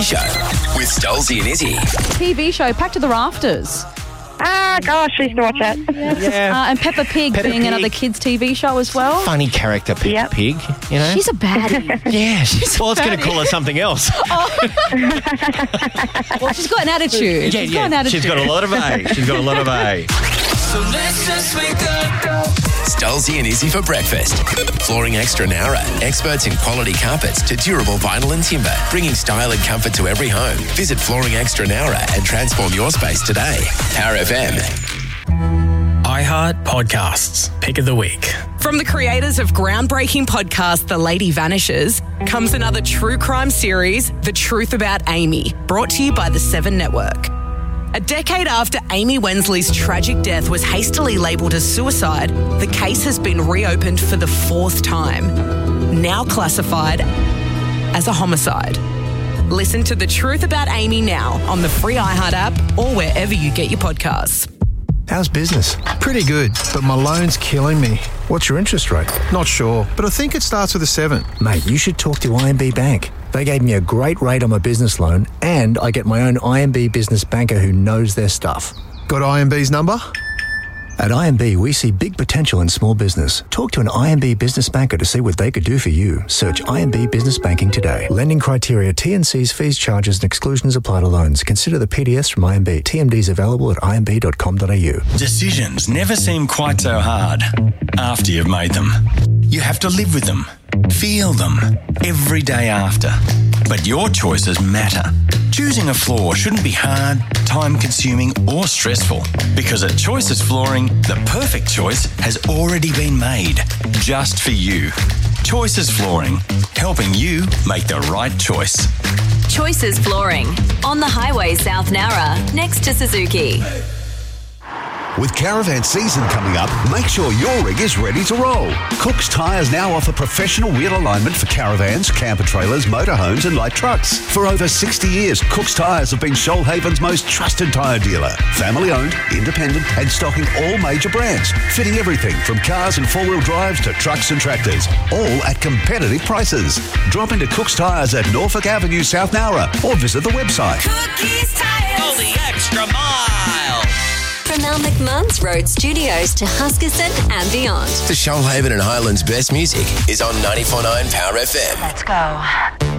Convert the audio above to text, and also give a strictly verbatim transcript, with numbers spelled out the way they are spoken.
Show with Stolzy and Izzy. T V show, Packed to the Rafters. Ah, gosh, I used to watch it. Yeah. Uh, and Peppa Pig Peppa being Pig. another kids' T V show as well. Funny character, Peppa Yep. Pig, you know? She's a baddie. yeah, she's, well, I was going to baddie. call her something else. Well, she's got an attitude. yeah, she's yeah. got an attitude. She's got a lot of A. She's got a lot of A. So let's just wake up. Stolzy and Izzy for breakfast. Flooring Extra Nara. Experts in quality carpets to durable vinyl and timber. Bringing style and comfort to every home. Visit Flooring Extra Nara and transform your space today. Power F M. iHeart Podcasts, Pick of the Week. From the creators of groundbreaking podcast The Lady Vanishes comes another true crime series, The Truth About Amy, brought to you by the Seven Network. A decade after Amy Wensley's tragic death was hastily labelled as suicide, the case has been reopened for the fourth time, now classified as a homicide. Listen to The Truth About Amy now on the free iHeart app or wherever you get your podcasts. How's business? Pretty good, but my loan's killing me. What's your interest rate? Not sure, but I think it starts with a seven. Mate, you should talk to I M B Bank. They gave me a great rate on my business loan, and I get my own I M B business banker who knows their stuff. Got I M B's number? At I M B, we see big potential in small business. Talk to an I M B business banker to see what they could do for you. Search I M B Business Banking today. Lending criteria, T and C's, fees, charges and exclusions apply to loans. Consider the P D S from I M B. T M Ds available at I M B dot com dot a u. Decisions never seem quite so hard after you've made them. You have to live with them, feel them, every day after. But your choices matter. Choosing a floor shouldn't be hard, time-consuming or stressful, because at Choices Flooring, the perfect choice has already been made, just for you. Choices Flooring, helping you make the right choice. Choices Flooring, on the highway South Nara, next to Suzuki. With caravan season coming up, make sure your rig is ready to roll. Cook's Tyres now offer professional wheel alignment for caravans, camper trailers, motorhomes and light trucks. For over sixty years, Cook's Tyres have been Shoalhaven's most trusted tyre dealer. Family owned, independent and stocking all major brands. Fitting everything from cars and four-wheel drives to trucks and tractors. All at competitive prices. Drop into Cook's Tyres at Norfolk Avenue, South Nara or visit the website. Cookies Tires. Go the extra mile. From our McMahon's Road studios to Huskerson and beyond. The Shoalhaven and Highlands best music is on ninety-four point nine Power F M. Let's go.